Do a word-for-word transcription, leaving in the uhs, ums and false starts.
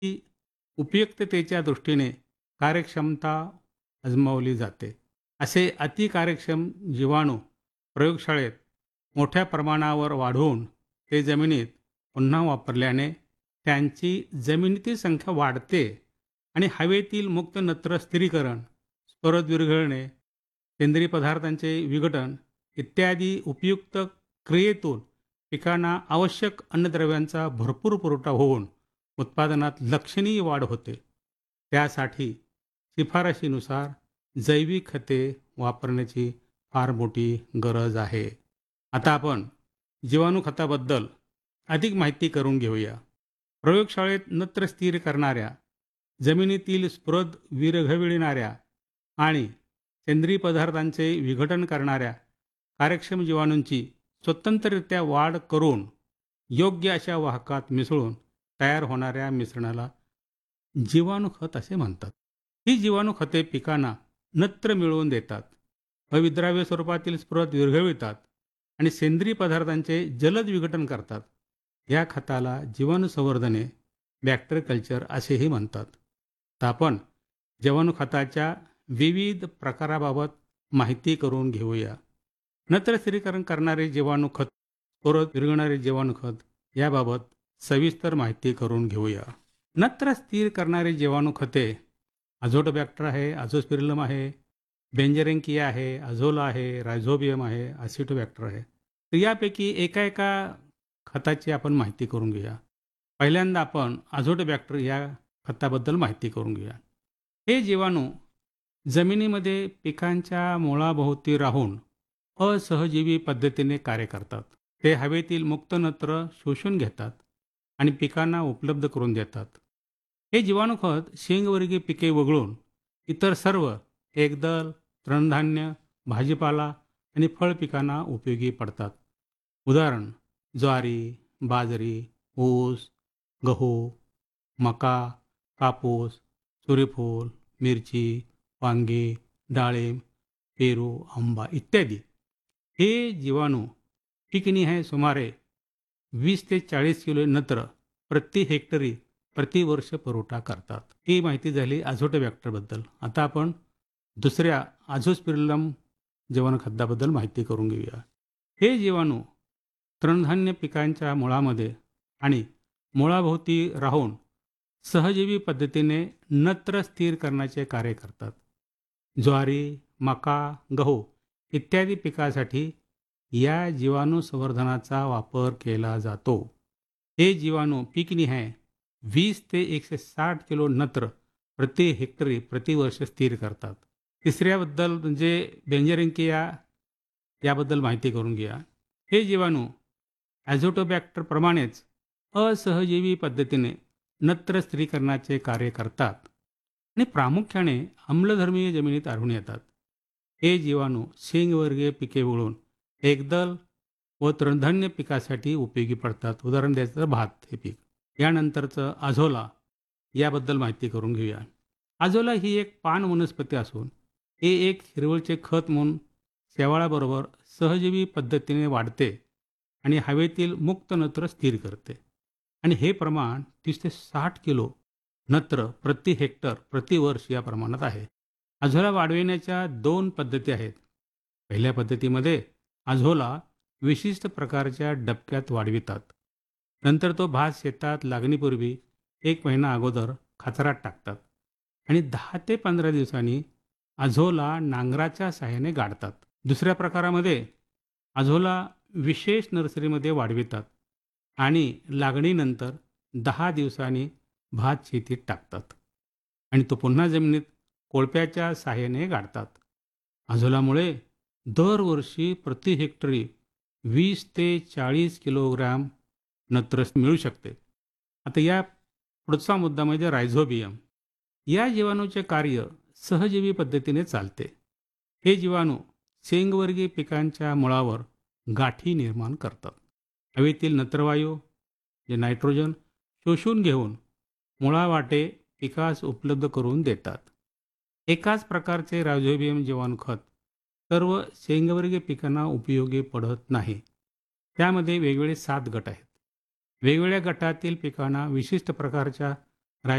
की उपयुक्ततेच्या दृष्टीने कार्यक्षमता अजमावली जाते. असे अतिकार्यक्षम जीवाणू प्रयोगशाळेत मोठ्या प्रमाणावर वाढवून ते जमिनीत पुन्हा वापरल्याने त्यांची जमिनीतील संख्या वाढते आणि हवेतील मुक्त नत्र स्थिरीकरण, परत विरघळणे, सेंद्रिय पदार्थांचे विघटन इत्यादी उपयुक्त क्रियेतून पिकांना आवश्यक अन्नद्रव्यांचा भरपूर पुरवठा होऊन उत्पादनात लक्षणीय वाढ होते. त्यासाठी शिफारशीनुसार जैविक खते वापरण्याची फार मोठी गरज आहे. आता आपण जीवाणू खताबद्दल अधिक माहिती करून घेऊया. प्रयोगशाळेत नत्र स्थिर करणाऱ्या, जमिनीतील स्फुरद विरघळविणाऱ्या आणि सेंद्रिय पदार्थांचे विघटन करणाऱ्या कार्यक्षम जीवाणूंची स्वतंत्ररित्या वाढ करून योग्य अशा वाहकात मिसळून तयार होणाऱ्या मिश्रणाला जीवाणू खत असे म्हणतात. ही जीवाणू खते पिकांना नत्र मिळवून देतात, अविद्राव्य स्वरूपातील स्फुरद विरघळवितात आणि सेंद्रिय पदार्थांचे जलद विघटन करतात. या खताला जीवाणू संवर्धने, बॅक्टेरिया कल्चर असेही म्हणतात. तर आपण जीवाणू खताच्या विविध प्रकाराबाबत माहिती करून घेऊया. नत्र स्थिरीकरण करणारे जीवाणू खत, स्फुरद विरघळणारे जीवाणू खत याबाबत सविस्तर माहिती करून घेऊया. नत्र स्थिर करणारे जीवाणू खते अझोटोबॅक्टर आहे, अझोस्पिरिलम आहे, बेंजरेंकिया आहे, अझोला आहे, रायझोबियम आहे, असिटोबॅक्टर आहे. तर यापैकी एका एका खताची आपण माहिती करून घेऊया. पहिल्यांदा आपण अझोटोबॅक्टर या खताबद्दल माहिती करून घेऊया. हे जीवाणू जमिनीमध्ये पिकांच्या मुळाभोवती राहून असहजीवी पद्धतीने कार्य करतात. ते हवेतील मुक्त नत्र शोषून घेतात आणि पिकांना उपलब्ध करून देतात. हे जीवाणू खत शेंगवर्गीय पिके वगळून इतर सर्व एकदल, तृणधान्य, भाजीपाला आणि फळ पिकांना उपयोगी पडतात. उदाहरण ज्वारी, बाजरी, ऊस, गहू, मका, कापूस, सूर्यफूल, मिरची, वांगी, डाळिंब, पेरू, आंबा इत्यादी. हे जीवाणू पीकनिहाय सुमारे वीस ते चाळीस किलो नत्र प्रति हेक्टरी प्रतिवर्ष पुरवठा करतात. ही माहिती झाली अझोटोबॅक्टरबद्दल. आता आपण दुसऱ्या अझोस्पिरिलम जीवाणू खताबद्दल माहिती करून घेऊया. हे जीवाणू तृणधान्य पिकांच्या मुळामध्ये आणि मुळाभोवती राहून सहजीवी पद्धतीने नत्र स्थिर करण्याचे कार्य करतात. ज्वारी, मका, गहू इत्यादी पिकासाठी या जीवाणू संवर्धनाचा वापर केला जातो. हे जीवाणू पीकनिहाय वीस ते एकशे साठ किलो नत्र प्रति हेक्टरी प्रतिवर्ष स्थिर करतात. तिसऱ्याबद्दल म्हणजे बेंजरेंकिया याबद्दल माहिती करून घ्या. हे जीवाणू ॲझोटोबॅक्टर प्रमाणेच असहजीवी पद्धतीने नत्र स्थिरीकरणाचे कार्य करतात आणि प्रामुख्याने आम्लधर्मीय जमिनीत आढळून येतात. हे जीवाणू शेंगवर्गीय पिके वळून एकदल व तृणधान्य पिकासाठी उपयोगी पडतात. उदाहरण द्यायचं तर भात हे पीक. यानंतरचं अझोला याबद्दल माहिती करून घेऊया. अझोला ही एक पान वनस्पती असून हे एक हिरवळचे खत म्हणून शेवाळाबरोबर सहजीवी पद्धतीने वाढते आणि हवेतील मुक्त नत्र स्थिर करते आणि हे प्रमाण तीस ते साठ किलो नत्र प्रति हेक्टर प्रतिवर्ष या प्रमाणात आहे. अझोला वाढविण्याच्या दोन पद्धती आहेत. पहिल्या पद्धतीमध्ये अझोला विशिष्ट प्रकारच्या डबक्यात वाढवितात. नंतर तो भात शेतात लागणीपूर्वी एक महिना अगोदर खाचरात टाकतात आणि दहा ते पंधरा दिवसांनी अझोला नांगराच्या सहाय्याने गाडतात. दुसऱ्या प्रकारामध्ये अझोला विशेष नर्सरीमध्ये वाढवितात आणि लागणीनंतर दहा दिवसांनी भात शेतीत टाकतात आणि तो पुन्हा जमिनीत कोळप्याच्या सहाय्याने गाडतात. अझोलामुळे दरवर्षी प्रति हेक्टरी वीस ते चाळीस किलोग्रॅम नत्र मिळू शकते. आता या पुढचा मुद्दा म्हणजे रायझोबियम. या जीवाणूचे कार्य सहजीवी पद्धतीने चालते. हे जीवाणू शेंगवर्गीय पिकांच्या मुळावर गाठी निर्माण करतात. हवेतील नत्रवायू जे नायट्रोजन शोषून घेऊन मुळावाटे पिकास उपलब्ध करून देतात. एकाच प्रकारचे रायझोबियम जीवाणू खत सर्व शेंगवर्गीय पिकांना उपयोगी पडत नाही. त्यामध्ये वेगवेगळे सात गट आहेत. वेगवेगळ्या गटातील पिकांना विशिष्ट प्रकारच्या